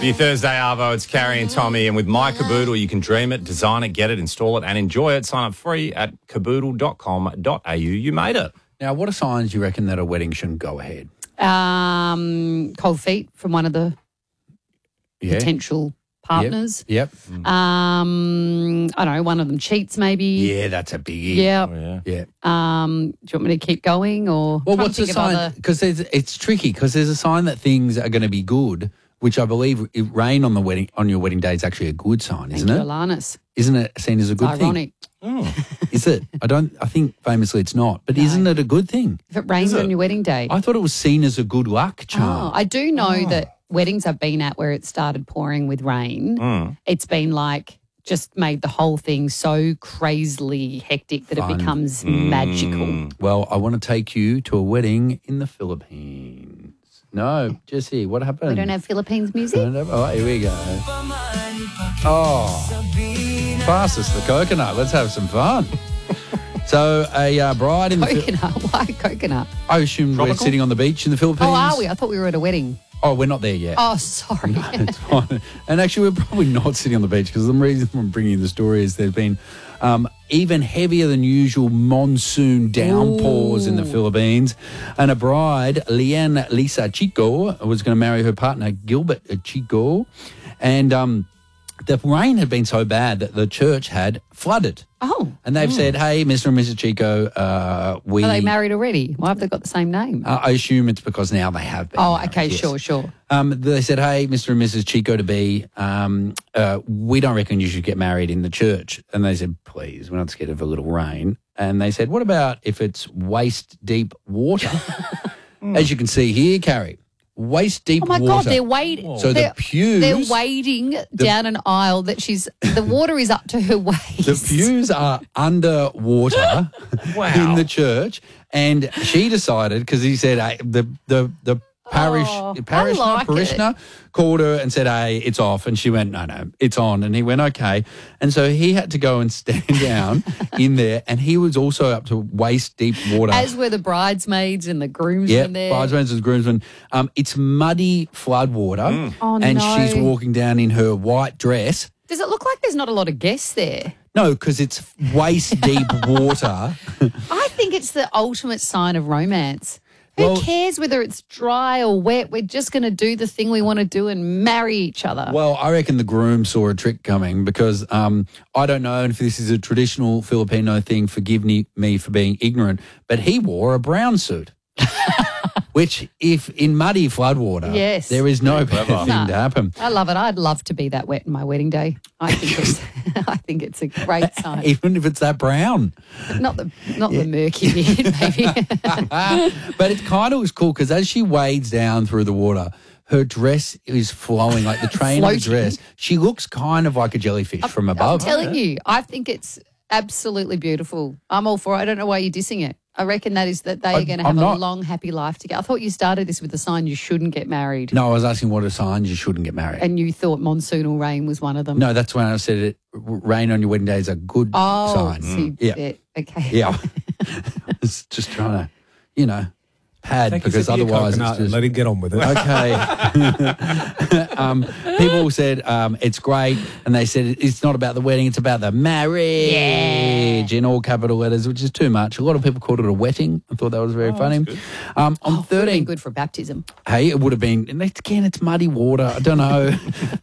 For your Thursday Arvo, it's Carrie and Tommy, and with My Caboodle, you can dream it, design it, get it, install it, and enjoy it. Sign up free at caboodle.com.au. You made it. Now, what are signs you reckon that a wedding shouldn't go ahead? Cold feet from one of the potential partners. Yep. I don't know, one of them cheats maybe. Yeah, that's a biggie. Yeah. Oh, Yeah. Do you want me to keep going or? Well, trying to what's the think of sign? other- Because it's tricky because there's a sign that things are going to be good, which I believe rain on your wedding day is actually a good sign, isn't Thank it? you, Alanis. Isn't it seen as a good Ironic. thing? Is it? I think famously it's not, but isn't it a good thing? If it rains on your wedding day. I thought it was seen as a good luck charm. I do know that weddings I've been at where it started pouring with rain, it's been like just made the whole thing so crazily hectic that it becomes magical. Well, I want to take you to a wedding in the Philippines. No, Jesse, what happened? We don't have Philippines music? Oh, here we go. Oh, pass us the coconut. Let's have some fun. So a bride in the Coconut? Why coconut? I assume we're sitting on the beach in the Philippines. Oh, are we? I thought we were at a wedding. Oh, we're not there yet. Oh, sorry. It's fine. And actually, we're probably not sitting on the beach because the reason I'm bringing you the story is there's been even heavier than usual monsoon downpours in the Philippines. And a bride, Lian Lisa Chico, was going to marry her partner, Gilbert Chico. And the rain had been so bad that the church had flooded. Oh. And they've said, hey, Mr. and Mrs. Chico, Are they married already? Why have they got the same name? I assume it's because now they have been married, okay, yes. sure. They said, hey, Mr. and Mrs. Chico to be, we don't reckon you should get married in the church. And they said, please, we're not scared of a little rain. And they said, what about if it's waist-deep water? As you can see here, Carrie, waist-deep water. Oh, my God, they're waiting. So the pews... They're wading down an aisle that the water is up to her waist. The pews are underwater in the church, and she decided because he said the parishioner called her and said, "Hey, it's off," and she went, "No, it's on," and he went, "Okay," and so he had to go and stand down in there, and he was also up to waist deep water, as were the bridesmaids and the groomsmen there. Bridesmaids and groomsmen. It's muddy flood water, and she's walking down in her white dress. Does it look like there's not a lot of guests there? No, because it's waist-deep water. I think it's the ultimate sign of romance. Who cares whether it's dry or wet? We're just going to do the thing we want to do and marry each other. Well, I reckon the groom saw a trick coming because I don't know if this is a traditional Filipino thing. Forgive me for being ignorant, but he wore a brown suit. Which, if in muddy floodwater, there is no better thing to happen. I love it. I'd love to be that wet in my wedding day. I think it's a great sign. Even if it's that brown. Not the murky bit, maybe. But it kind of was cool because as she wades down through the water, her dress is flowing like the train of a dress. She looks kind of like a jellyfish from above. I'm telling you, I think it's absolutely beautiful. I'm all for it. I don't know why you're dissing it. I reckon they are going to have a long, happy life together. I thought you started this with the sign you shouldn't get married. No, I was asking what are signs you shouldn't get married. And you thought monsoonal rain was one of them. No, that's when I said it. Rain on your wedding day is a good sign. Okay. Yeah. I was just trying to, pad because otherwise it's just... let him get on with it. Okay. People said it's great, and they said it's not about the wedding, it's about the marriage in all capital letters, which is too much. A lot of people called it a wetting. I thought that was very funny. On 13, good for baptism. Hey, it would have been. And again, it's muddy water. I don't know.